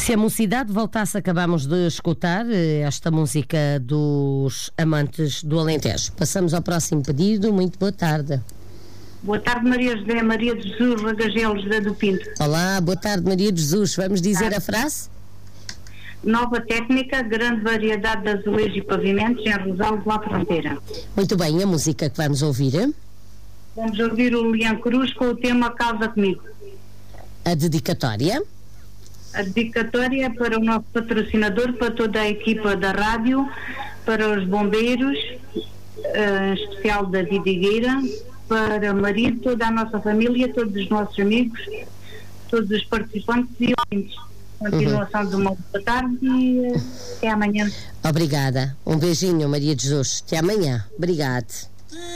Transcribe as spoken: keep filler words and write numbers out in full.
Se a mocidade voltasse, acabamos de escutar esta música dos Amantes do Alentejo. Passamos ao próximo pedido. Muito boa tarde. Boa tarde, Maria José, Maria de Jesus Ragagelos da do Pinto. Olá, boa tarde, Maria de Jesus. Vamos dizer a frase? Nova técnica, grande variedade de azulejos e pavimentos em Rosal de La Fronteira. Muito bem, a música que vamos ouvir? Hein? Vamos ouvir o Leão Cruz com o tema Casa Comigo. A dedicatória? A dedicatória é para o nosso patrocinador, para toda a equipa da rádio, para os bombeiros, em especial da Vidigueira, para o marido, toda a nossa família, todos os nossos amigos, todos os participantes e ouvintes. Continuação uhum. de uma boa tarde e até amanhã. Obrigada. Um beijinho, Maria de Jesus. Até amanhã. Obrigada.